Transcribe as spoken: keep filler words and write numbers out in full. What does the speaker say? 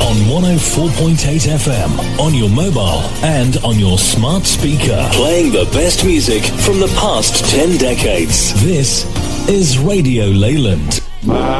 on one oh four point eight F M, on your mobile and on your smart speaker. Playing the best music from the past ten decades. This is Radio Leyland.